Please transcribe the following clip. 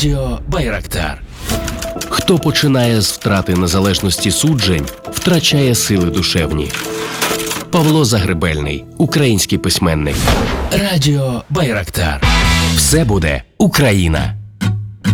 Радіо Байрактар. Хто починає з втрати незалежності суджень, втрачає сили душевні. Павло Загребельний, український письменник. Радіо Байрактар. Все буде Україна.